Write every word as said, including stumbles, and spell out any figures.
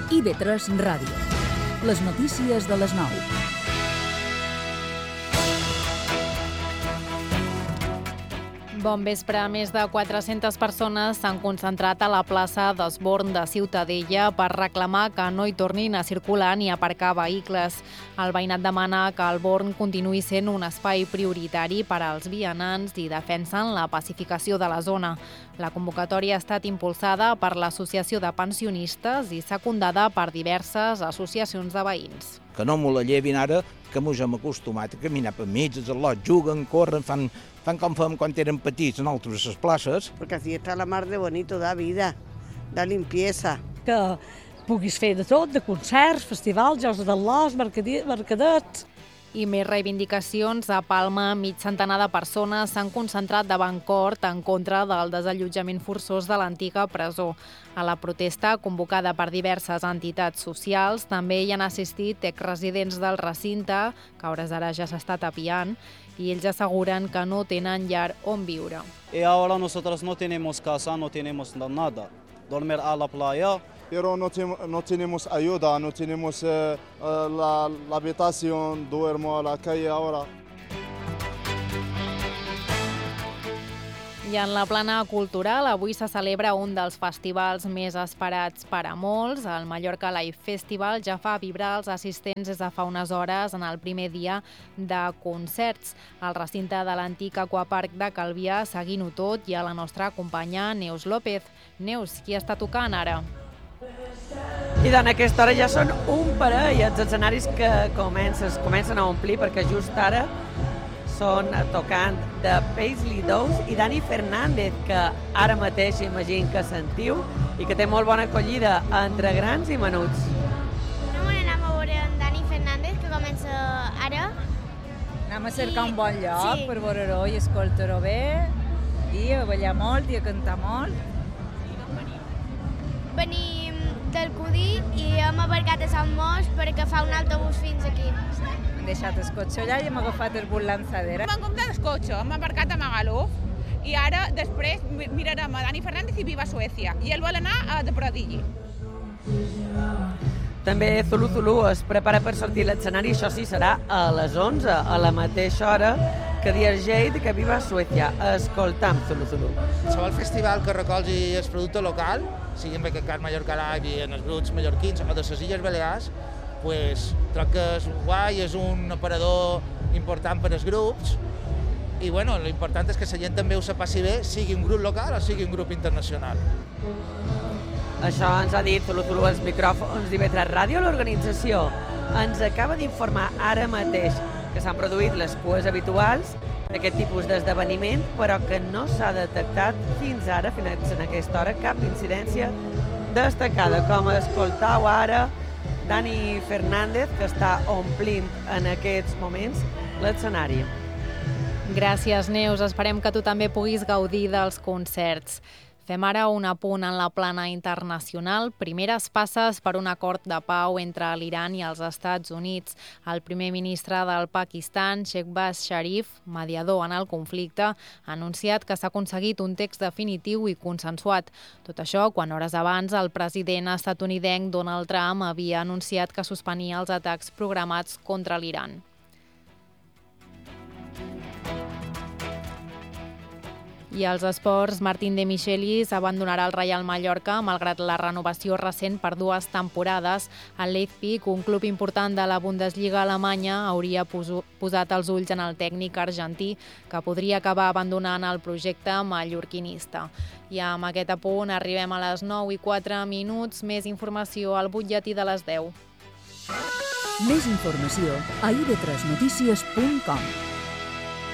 I V tres Ràdio. Les notícies de les nou. Bon vespre. Més de quatre-centes persones s'han concentrat a la plaça d'Esborn de Ciutadella per reclamar que no hi tornin a circular ni a aparcar vehicles. El veïnat demana que el Born continuï sent un espai prioritari per als vianants i defensen la pacificació de la zona. La convocatòria ha estat impulsada per l'Associació de Pensionistes i secundada per diverses associacions de veïns. Que no m'ho la llevin ara, que mos hem acostumat a caminar per mig, els al·lots juguen, corren, fan, fan com fèiem quan eren petits nosaltres a les places. Perquè així està la mar de bonito, de vida, de limpieza. Que puguis fer de tot, de concerts, festivals, jocs d'al·lots, mercadets. I més reivindicacions. A Palma, mig centenar de persones s'han concentrat davant Cort en contra del desallotjament forçós de l'antiga presó. A la protesta, convocada per diverses entitats socials, també hi han assistit exresidents del recinte, que a hores d'ara ja s'està tapiant, i ells asseguren que no tenen llar on viure. Y ahora nosotros no tenemos casa, no tenemos nada. Dormir a la playa. Pero no, te, no tenemos ayuda, no tenemos eh, la, la habitación, duermo a la calle ahora. I en la plana cultural, avui se celebra un dels festivals més esperats per a molts. El Mallorca Live Festival ja fa vibrar els assistents des de fa unes hores en el primer dia de concerts. Al recinte de l'antic Aquapark de Calvià, seguint-ho tot, hi ha la nostra companya Neus López. Neus, qui està tocant ara? I en aquesta hora ja són un parell els escenaris que comencen, comencen a omplir, perquè just ara són tocant de Paisley Dowes i Dani Fernández, que ara mateix imagino que sentiu i que té molt bona acollida entre grans i menuts. No me n'anem a veure en Dani Fernández, que comença ara. Anem a cercar un bon lloc sí. per veure-ho i escoltar-ho bé, i a ballar molt i a cantar molt. Venim del Cudí i hem aparcat a Sant Mos perquè fa un autobús fins aquí. Hem deixat el cotxe allà i hem agafat el bus lanzadera. Hem comptat el cotxe, hem aparcat a Magaluf i ara després mirarem a Dani Fernández i Viva Suècia. I ell vol anar a The Prodigy. També Zulu Zulu es prepara per sortir a l'escenari, això sí, serà a les onze, a la mateixa hora que Dear Jade, que Viva Suècia. Escoltam Zulu Zulu. Qualsevol festival que recolzi el producte local, sigui en Becacat Mallorca Live i en els grups mallorquins o de les Illes Balears, pues, crec que és guai, és un aparador important per als grups i bueno, l'important és que la gent també ho passi bé, sigui un grup local o sigui un grup internacional. Això ens ha dit Zulu Zulu als micròfons d'I V tres Ràdio. L'organització ens acaba d'informar ara mateix que s'han produït les cues habituals d'aquest tipus d'esdeveniment, però que no s'ha detectat fins ara, fins en aquesta hora, cap incidència destacada. Com escoltau ara, Dani Fernández, que està omplint en aquests moments l'escenari. Gràcies, Neus. Esperem que tu també puguis gaudir dels concerts. Fem ara un apunt en la plana internacional. Primeres passes per un acord de pau entre l'Iran i els Estats Units. El primer ministre del Pakistan, Shehbaz Sharif, mediador en el conflicte, ha anunciat que s'ha aconseguit un text definitiu i consensuat. Tot això quan hores abans el president estatunidenc Donald Trump havia anunciat que suspenia els atacs programats contra l'Iran. I als esports, Martín de Michelis abandonarà el Reial Mallorca malgrat la renovació recent per dues temporades. El Leipzig, un club important de la Bundesliga alemanya, hauria posat els ulls en el tècnic argentí, que podria acabar abandonant el projecte mallorquinista. I amb aquest apunt arribem a les nou i quatre minuts. Més informació al butlletí de les deu. Més informació a i ve tres notícies punt com.